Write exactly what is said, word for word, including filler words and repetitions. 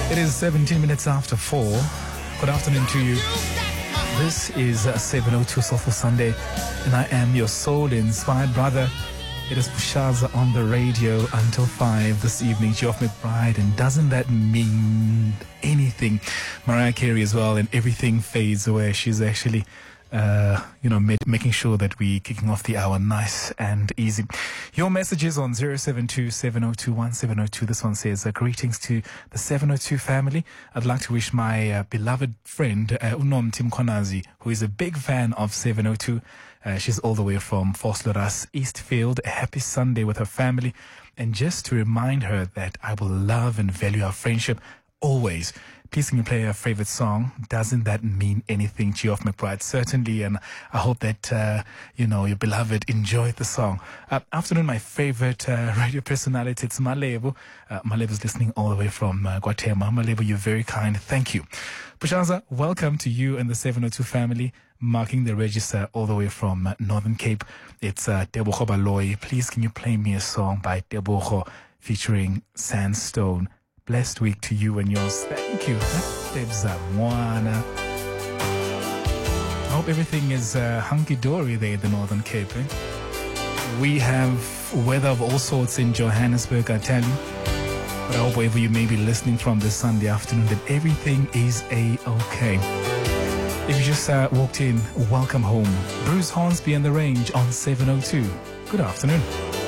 It is seventeen minutes after four. Good afternoon to you. This is uh, seven oh two Soulful Sunday, and I am your soul-inspired brother. It is Bushaza on the radio until five this evening. Geoff McBride, and doesn't that mean anything? Mariah Carey as well, and everything fades away. She's actually... Uh, you know, made, making sure that we kicking off the hour nice and easy. Your messages on zero seven two, seven oh two, one seven oh two. This one says, uh, greetings to the seven oh two family. I'd like to wish my uh, beloved friend, uh, Unom Tim Konazi, who is a big fan of seven oh two. Uh, she's all the way from Vosloorus, Eastfield. A happy Sunday with her family. And just to remind her that I will love and value our friendship always. Please can you play your favorite song? Doesn't that mean anything, Geoff McBride? Certainly, and I hope that, uh, you know, your beloved enjoyed the song. Uh, afternoon, my favorite uh, radio personality, it's Malebo. Uh, Malebo's listening all the way from uh, Guatemala. Malebo, you're very kind. Thank you. Bushaza, welcome to you and the seven oh two family, marking the register all the way from uh, Northern Cape. It's uh, Tebogo Baloyi. Please can you play me a song by Tebogo featuring Sandstone? Blessed week to you and yours. Thank you. I hope everything is uh, hunky-dory there in the Northern Cape. Eh? We have weather of all sorts in Johannesburg, I tell you. But I hope wherever you may be listening from this Sunday afternoon that everything is A-okay. If you just uh, walked in, welcome home. Bruce Hornsby and the Range on seven oh two. Good afternoon.